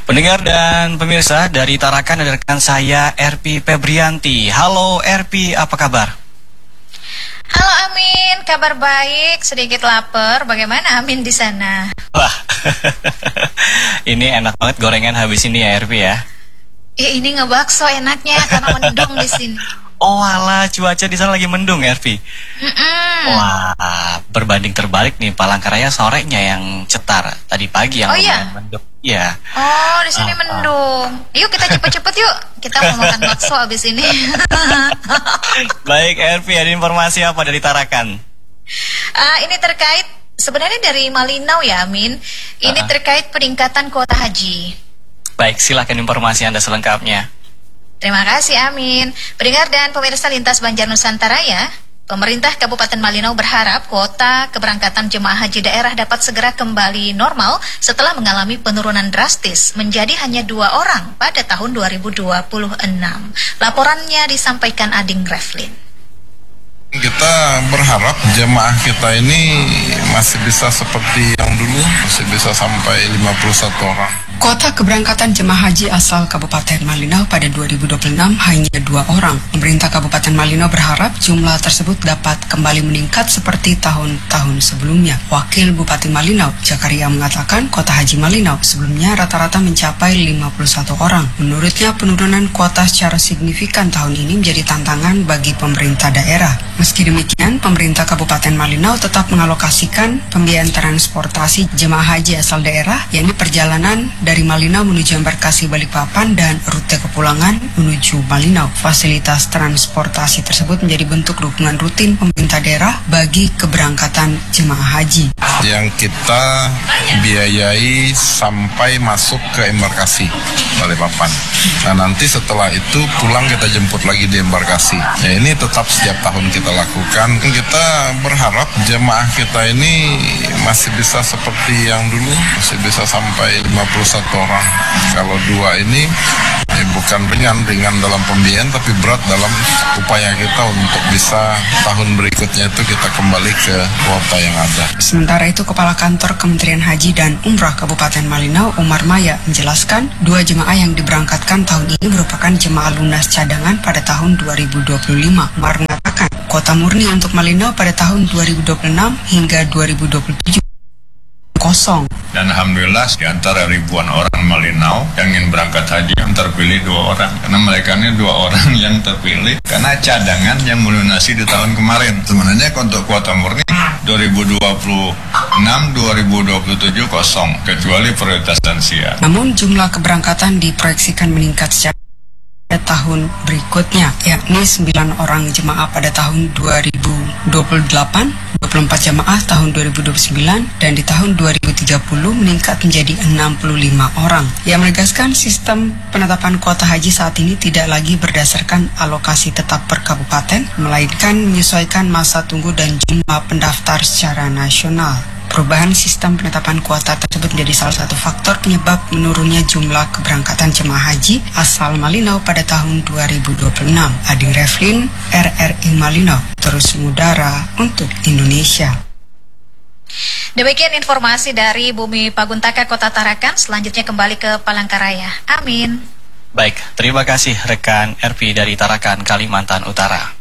Pendengar dan pemirsa, dari Tarakan ada rekan saya RP Febrianti. Halo RP, apa kabar? Halo Amin, kabar baik, sedikit lapar. Bagaimana Amin di sana? Wah, ini enak banget gorengan habis ini ya RP ya. Ini ngebakso enaknya karena mendung di sini. Oh alah, cuaca di sana lagi mendung RP. Wah, berbanding terbalik nih, Palangkaraya sorenya yang cetar, tadi pagi yang lumayan mendung. Iya. Oh, di sini mendung. Yuk kita cepet-cepet yuk. Kita mau makan bakso abis ini. Baik RP, ada informasi apa dari Tarakan? Ini terkait sebenarnya dari Malinau ya Amin. Ini terkait peningkatan kuota haji. Baik, silakan informasi Anda selengkapnya. Terima kasih Amin. Pendengar dan pemirsa lintas Banjar Nusantara ya, pemerintah Kabupaten Malinau berharap kuota keberangkatan jemaah haji daerah dapat segera kembali normal setelah mengalami penurunan drastis menjadi hanya 2 orang pada tahun 2026. Laporannya disampaikan Ading Reflin. Kita berharap jemaah kita ini masih bisa seperti yang dulu, masih bisa sampai 51 orang. Kuota keberangkatan jemaah haji asal Kabupaten Malinau pada 2026 hanya 2 orang. Pemerintah Kabupaten Malinau berharap jumlah tersebut dapat kembali meningkat seperti tahun-tahun sebelumnya. Wakil Bupati Malinau, Jakaria, mengatakan kuota haji Malinau sebelumnya rata-rata mencapai 51 orang. Menurutnya penurunan kuota secara signifikan tahun ini menjadi tantangan bagi pemerintah daerah. Meski demikian, pemerintah Kabupaten Malinau tetap mengalokasikan pembiayaan transportasi jemaah haji asal daerah, yakni perjalanan dari Malinau menuju embarkasi Balikpapan dan rute kepulangan menuju Malinau. Fasilitas transportasi tersebut menjadi bentuk dukungan rutin pemerintah daerah bagi keberangkatan jemaah haji. Yang kita biayai sampai masuk ke embarkasi Balikpapan. Nah nanti setelah itu pulang kita jemput lagi di embarkasi. Ya ini tetap setiap tahun kita lakukan. Kita berharap jemaah kita ini masih bisa seperti yang dulu, masih bisa sampai 51 orang. Kalau 2 ini bukan ringan dalam pembiayaan, tapi berat dalam upaya kita untuk bisa tahun berikutnya itu kita kembali ke kuota yang ada. Sementara itu, Kepala Kantor Kementerian Haji dan Umrah Kabupaten Malinau, Umar Maya, menjelaskan 2 jemaah yang diberangkatkan tahun ini merupakan jemaah lunas cadangan pada tahun 2025. Umar mengatakan, kuota murni untuk Malinau pada tahun 2026 hingga 2027 kosong. Dan alhamdulillah di antara ribuan orang Malinau yang ingin berangkat haji yang terpilih 2 orang. Karena mereka ini 2 orang yang terpilih karena cadangan yang melunasi di tahun kemarin. Sebenarnya untuk kuota murni 2026-2027 kosong kecuali prioritas lansia. Namun jumlah keberangkatan diproyeksikan meningkat secara tahun berikutnya, yakni 9 orang jemaah pada tahun 2028, 24 jemaah tahun 2029, dan di tahun 2030 meningkat menjadi 65 orang. Ia menegaskan sistem penetapan kuota haji saat ini tidak lagi berdasarkan alokasi tetap per kabupaten, melainkan menyesuaikan masa tunggu dan jumlah pendaftar secara nasional. Perubahan sistem penetapan kuota tersebut menjadi salah satu faktor penyebab menurunnya jumlah keberangkatan jemaah haji asal Malinau pada tahun 2026. Ading Reflin, RRI Malinau, terus mengudara untuk Indonesia. Demikian informasi dari Bumi Paguntaka Kota Tarakan. Selanjutnya kembali ke Palangkaraya. Amin. Baik, terima kasih rekan RP dari Tarakan, Kalimantan Utara.